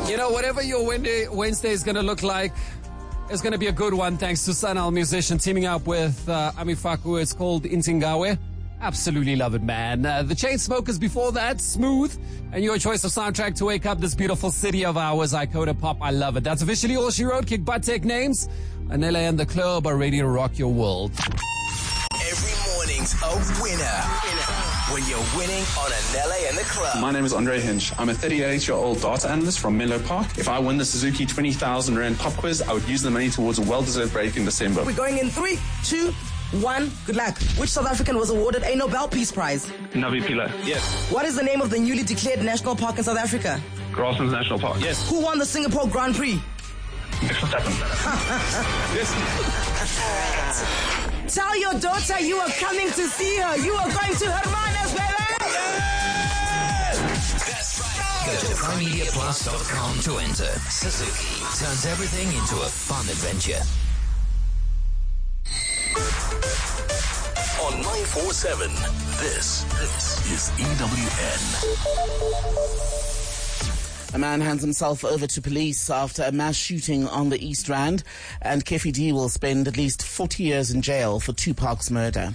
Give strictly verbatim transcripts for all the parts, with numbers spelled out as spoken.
You know, whatever your Wednesday is going to look like, it's going to be a good one thanks to Sanal Musician teaming up with uh, Amifaku. It's called Intingawe. Absolutely love it, man. Uh, the Chainsmokers before that, Smooth. And your choice of soundtrack to wake up this beautiful city of ours, Ikoda Pop. I love it. That's officially all she wrote. Kick butt, take names. Anele and the club are ready to rock your world. Every morning's a winner. When you're winning on Anele and the club. My name is Andre Hinch. I'm a thirty-eight-year-old data analyst from Menlo Park. If I win the Suzuki twenty thousand Rand pop quiz, I would use the money towards a well-deserved break in December. We're going in three, two, one. Good luck. Which South African was awarded a Nobel Peace Prize? Navi Pillay. Yes. What is the name of the newly declared national park in South Africa? Grasslands National Park. Yes. Who won the Singapore Grand Prix? Max Verstappen. Yes. Tell your daughter you are coming to see her. You are going to Hermanas, baby. That's right. Go to prime media plus dot com to enter. Suzuki turns everything into a fun adventure. On nine four seven, this, this is E W N. A man hands himself over to police after a mass shooting on the East Rand, and Kefi D will spend at least forty years in jail for Tupac's murder.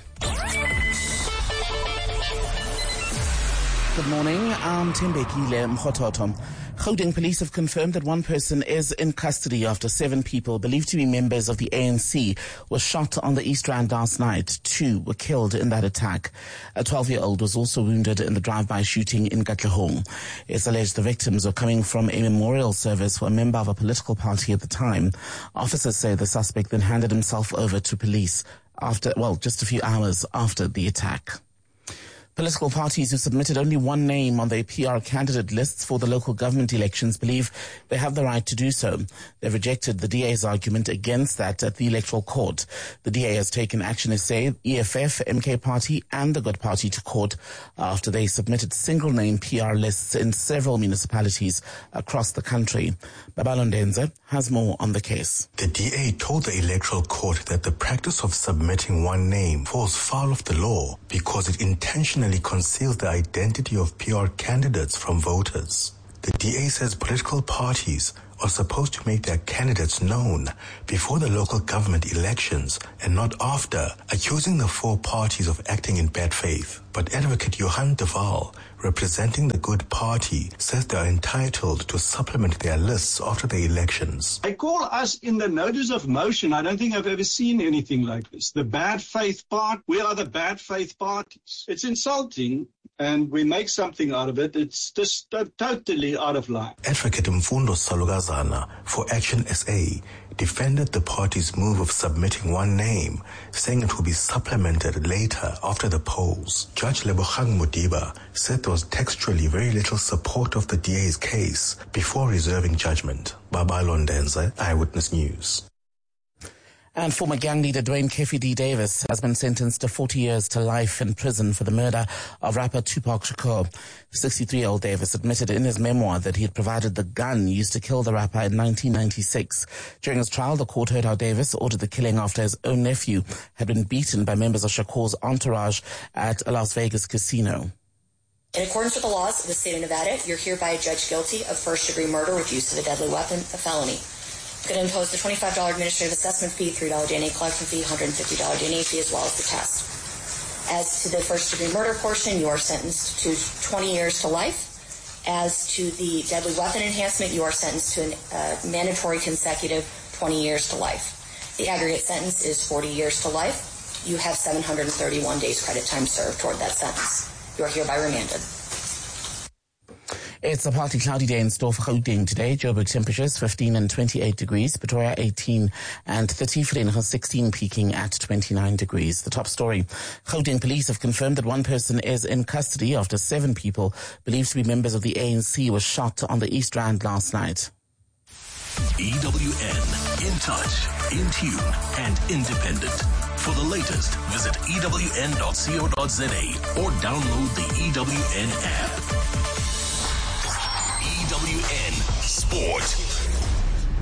Good morning, I'm Tembekile Mkhototo. Gauteng police have confirmed that one person is in custody after seven people believed to be members of the A N C were shot on the East Rand last night. Two were killed in that attack. A twelve-year-old was also wounded in the drive-by shooting in Katlehong. It's alleged the victims were coming from a memorial service for a member of a political party at the time. Officers say the suspect then handed himself over to police after, well, just a few hours after the attack. Political parties who submitted only one name on their P R candidate lists for the local government elections believe they have the right to do so. They've rejected the D A's argument against that at the Electoral Court. The D A has taken action, as say, E F F, M K Party and the Good Party to court after they submitted single-name P R lists in several municipalities across the country. Babalo Ndenze has more on the case. The D A told the Electoral Court that the practice of submitting one name falls foul of the law because it intentionally conceals the identity of P R candidates from voters. The D A says political parties are supposed to make their candidates known before the local government elections and not after, accusing the four parties of acting in bad faith. But Advocate Johan de Waal, representing the Good Party, says they are entitled to supplement their lists after the elections. They call us in the notice of motion. I don't think I've ever seen anything like this. The bad faith part, we are the bad faith parties. It's insulting, and we make something out of it. It's just uh, totally out of line. Advocate Mfundo Salugazana for Action S A defended the party's move of submitting one name, saying it will be supplemented later after the polls. Judge Lebogang Modiba said there was textually very little support of the D A's case before reserving judgment. Babalo Ndenze, Eyewitness News. And former gang leader Dwayne Kefi D. Davis has been sentenced to forty years to life in prison for the murder of rapper Tupac Shakur. sixty-three-year-old Davis admitted in his memoir that he had provided the gun used to kill the rapper in nineteen ninety-six. During his trial, the court heard how Davis ordered the killing after his own nephew had been beaten by members of Shakur's entourage at a Las Vegas casino. In accordance with the laws of the state of Nevada, you're hereby judged guilty of first-degree murder with use of a deadly weapon, a felony. Could impose the twenty-five dollars administrative assessment fee, three dollars D N A collection fee, one hundred fifty dollars D N A fee, as well as the test. As to the first-degree murder portion, you are sentenced to twenty years to life. As to the deadly weapon enhancement, you are sentenced to a uh, mandatory consecutive twenty years to life. The aggregate sentence is forty years to life. You have seven hundred thirty-one days credit time served toward that sentence. You are hereby remanded. It's a partly cloudy day in store for Gauteng today. Joburg temperatures fifteen and twenty-eight degrees. Pretoria eighteen and thirty. Vereeniging sixteen, peaking at twenty-nine degrees. The top story. Gauteng police have confirmed that one person is in custody after seven people believed to be members of the A N C were shot on the East Rand last night. E W N, in touch, in tune, and independent. For the latest, visit E W N dot co dot za or download the E W N app. E W N Sport.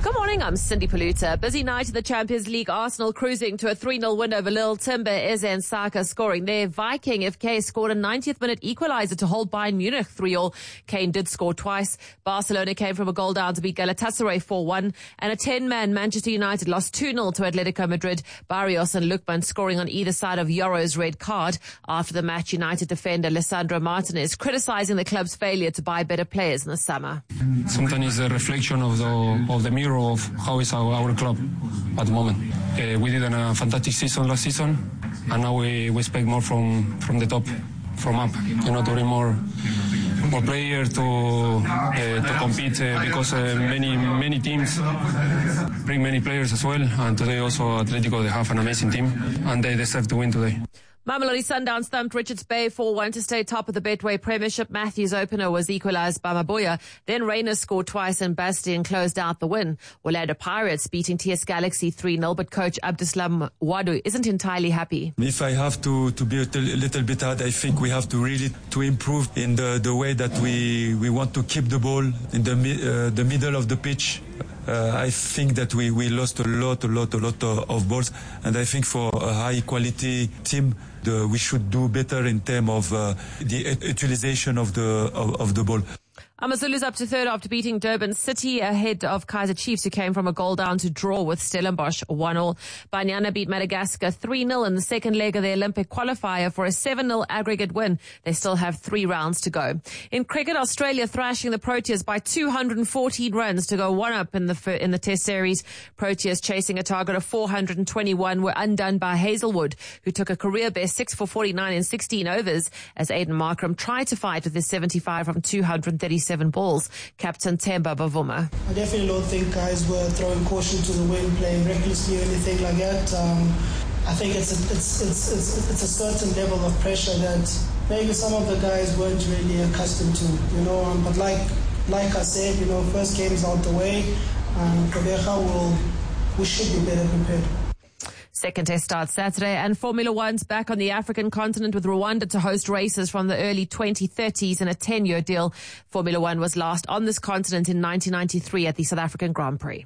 Good morning, I'm Cindy Paluta. Busy night in the Champions League. Arsenal cruising to a three nil win over Lille. Timber, Eze and Saka scoring there. Viking F K scored a ninetieth minute equaliser to hold Bayern Munich three all. Kane did score twice. Barcelona came from a goal down to beat Galatasaray four one. And a ten-man Manchester United lost two nil to Atletico Madrid. Barrios and Lookman scoring on either side of Yoro's red card. After the match, United defender Lisandro Martinez criticising the club's failure to buy better players in the summer. Sometimes it's a reflection of the of the mirror of how is our, our club at the moment. Uh, we did a fantastic season last season, and now we, we expect more from, from the top, from up. You know, to bring more more players to uh, to compete uh, because uh, many many teams bring many players as well. And today also Atletico, they have an amazing team, and they deserve to win today. Mamelodi Sundowns thumped Richards Bay four one to stay top of the Betway Premiership. Matthews' opener was equalised by Maboya. Then Reina scored twice and Bastian closed out the win. Orlando Pirates beating T S Galaxy three nil, but coach Abdeslam Wadu isn't entirely happy. If I have to, to be a little bit hard, I think we have to really to improve in the, the way that we, we want to keep the ball in the, uh, the middle of the pitch. Uh, I think that we, we lost a lot, a lot, a lot of, of balls, and I think for a high quality team, the, we should do better in terms of uh, the utilization of the of, of the ball. AmaZulu's up to third after beating Durban City ahead of Kaizer Chiefs, who came from a goal down to draw with Stellenbosch one all. Banyana beat Madagascar three nil in the second leg of the Olympic qualifier for a seven nil aggregate win. They still have three rounds to go. In cricket, Australia thrashing the Proteas by two hundred fourteen runs to go one up in the in the Test series. Proteas, chasing a target of four hundred twenty-one, were undone by Hazelwood, who took a career best six for forty-nine in sixteen overs as Aiden Markram tried to fight with his seventy-five from two hundred thirty-seven balls. Captain Themba Bavuma. I definitely don't think guys were throwing caution to the wind, playing recklessly or anything like that. Um, I think it's a, it's, it's, it's, it's a certain level of pressure that maybe some of the guys weren't really accustomed to, you know. Um, but like like I said, you know, first game's out the way. Um, Kobeja will, we should be better prepared. Second test starts Saturday, and Formula One's back on the African continent with Rwanda to host races from the early twenty thirties in a ten-year deal. Formula One was last on this continent in nineteen ninety-three at the South African Grand Prix.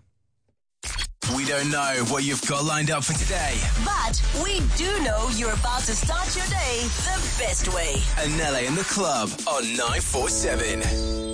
We don't know what you've got lined up for today, but we do know you're about to start your day the best way. Anele in the club on nine four seven.